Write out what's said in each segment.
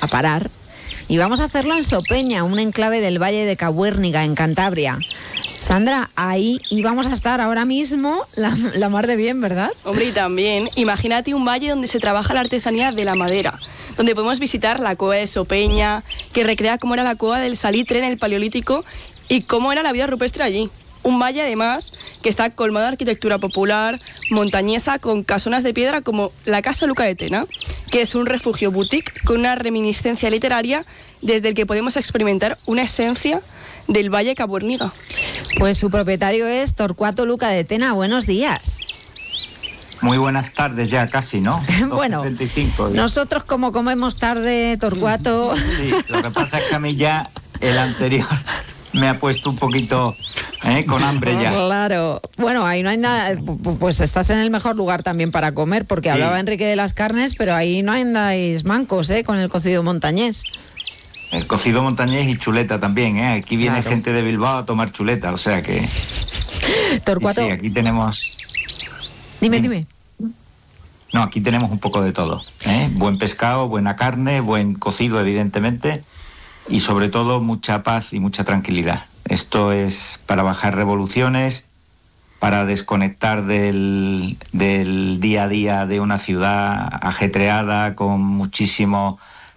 a parar. Y vamos a hacerlo en Sopeña, un enclave del Valle de Cabuérniga, en Cantabria. Sandra, ahí íbamos a estar ahora mismo la mar de bien, ¿verdad? Hombre, y también, imagínate un valle donde se trabaja la artesanía de la madera, donde podemos visitar la cueva de Sopeña, que recrea cómo era la cueva del Salitre en el Paleolítico y cómo era la vida rupestre allí. Un valle, además, que está colmado de arquitectura popular, montañesa, con casonas de piedra como la Casa Luca de Tena, que es un refugio boutique con una reminiscencia literaria desde el que podemos experimentar una esencia del Valle Cabuérniga. Pues su propietario es Torcuato Luca de Tena. Buenos días. Muy buenas tardes ya casi, ¿no? Bueno, 12:35, nosotros como comemos tarde, Torcuato... Sí, lo que pasa es que a mí ya el anterior me ha puesto un poquito con hambre ya. Claro. Bueno, ahí no hay nada... Pues estás en el mejor lugar también para comer, porque sí. Hablaba Enrique de las carnes, pero ahí no andáis mancos, con el cocido montañés. El cocido montañés y chuleta también, Aquí viene claro. Gente de Bilbao a tomar chuleta, o sea que... Torcuato... Sí, aquí tenemos... Dime. No, aquí tenemos un poco de todo, Buen pescado, buena carne, buen cocido, evidentemente, y sobre todo mucha paz y mucha tranquilidad. Esto es para bajar revoluciones, para desconectar del día a día de una ciudad ajetreada, con muchísimo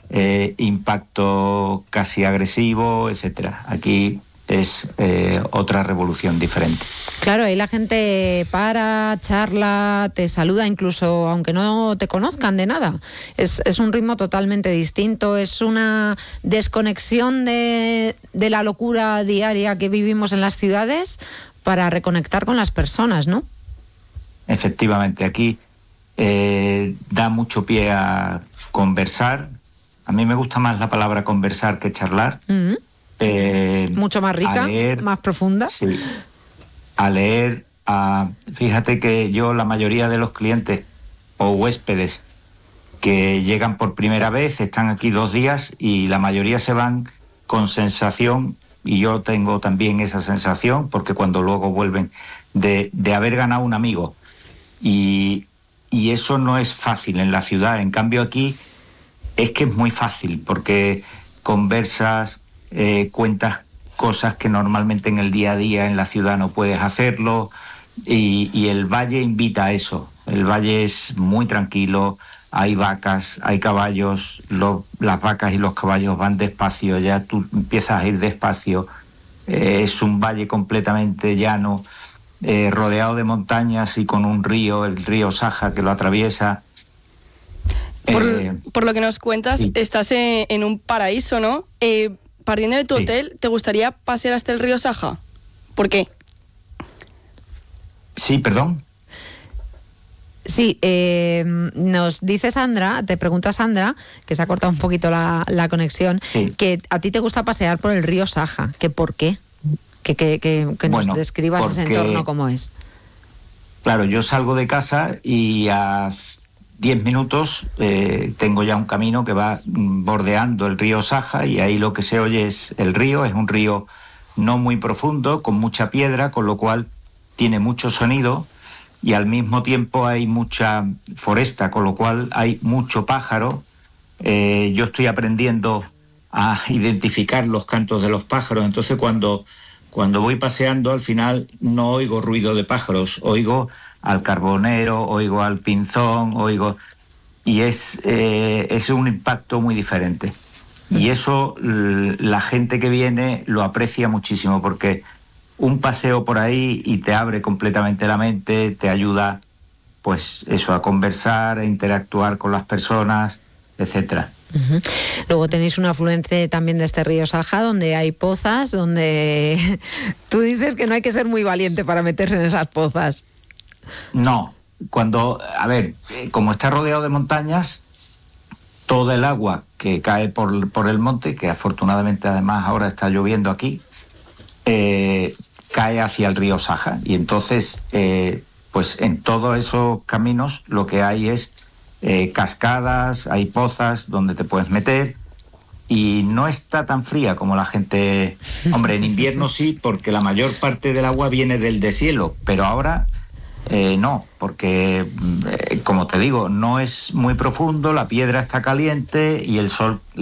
impacto casi agresivo, etcétera. Aquí es otra revolución diferente. Claro, ahí la gente para, charla, te saluda incluso aunque no te conozcan de nada. Es un ritmo totalmente distinto, es una desconexión de la locura diaria que vivimos en las ciudades para reconectar con las personas, ¿no? Efectivamente, aquí da mucho pie a conversar. A mí me gusta más la palabra conversar que charlar. Mucho más rica, leer, más profunda. Sí, a leer. Fíjate que yo, la mayoría de los clientes o huéspedes que llegan por primera vez, están aquí 2 días y la mayoría se van con sensación, y yo tengo también esa sensación, porque cuando luego vuelven, de haber ganado un amigo. Y eso no es fácil en la ciudad. En cambio aquí es que es muy fácil, porque conversas, cuentas cosas que normalmente en el día a día en la ciudad no puedes hacerlo, y el valle invita a eso. El valle es muy tranquilo, hay vacas, hay caballos, las vacas y los caballos van despacio, ya tú empiezas a ir despacio. Es un valle completamente llano, rodeado de montañas y con un río, el río Saja, que lo atraviesa. Por lo que nos cuentas, sí. Estás en un paraíso, ¿no? Partiendo de tu hotel, ¿te gustaría pasear hasta el río Saja? ¿Por qué? Sí, perdón. Sí, nos dice Sandra, te pregunta Sandra, que se ha cortado un poquito la conexión, sí. Que a ti te gusta pasear por el río Saja, que ¿por qué? Que nos describas ese entorno cómo es. Claro, yo salgo de casa y a 10 minutos tengo ya un camino que va bordeando el río Saja, y ahí lo que se oye es el río. Es un río no muy profundo, con mucha piedra, con lo cual tiene mucho sonido, y al mismo tiempo hay mucha foresta, con lo cual hay mucho pájaro. Yo estoy aprendiendo a identificar los cantos de los pájaros, entonces cuando voy paseando, al final no oigo ruido de pájaros, oigo al carbonero, oigo al pinzón, y es un impacto muy diferente. Y eso la gente que viene lo aprecia muchísimo, porque un paseo por ahí y te abre completamente la mente, te ayuda, pues eso, a conversar, a interactuar con las personas, etcétera. Uh-huh. Luego tenéis un afluente también de este río Saja, donde hay pozas, donde tú dices que no hay que ser muy valiente para meterse en esas pozas. No, como está rodeado de montañas, todo el agua que cae por el monte, que afortunadamente además ahora está lloviendo aquí, cae hacia el río Saja, y entonces pues en todos esos caminos lo que hay es cascadas, hay pozas donde te puedes meter, y no está tan fría como la gente. Hombre, en invierno sí, porque la mayor parte del agua viene del deshielo, pero ahora no, porque como te digo, no es muy profundo, la piedra está caliente y el sol